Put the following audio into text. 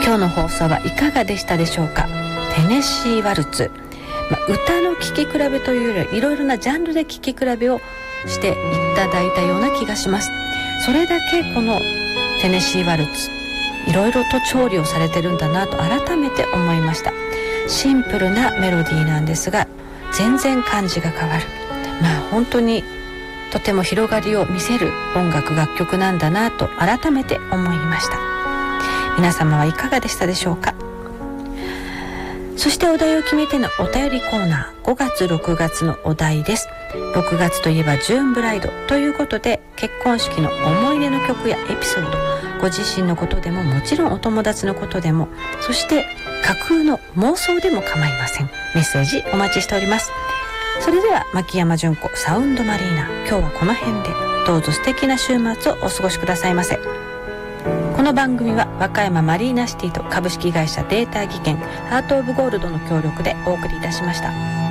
今日の放送はいかがでしたでしょうか。テネシーワルツ、歌の聴き比べというよりはいろいろなジャンルで聴き比べをしていただいたような気がします。それだけこのテネシーワルツいろいろと調理をされてるんだなと改めて思いました。シンプルなメロディーなんですが全然感じが変わる、本当にとても広がりを見せる音楽楽曲なんだなと改めて思いました。皆様はいかがでしたでしょうか。そしてお題を決めてのお便りコーナー、5月6月のお題です。6月といえばジューンブライドということで、結婚式の思い出の曲やエピソード、ご自身のことでももちろんお友達のことでも、そして架空の妄想でも構いません。メッセージお待ちしております。それでは牧山純子サウンドマリーナ、今日はこの辺で。どうぞ素敵な週末をお過ごしくださいませ。この番組は和歌山マリーナシティと株式会社データ技研ハートオブゴールドの協力でお送りいたしました。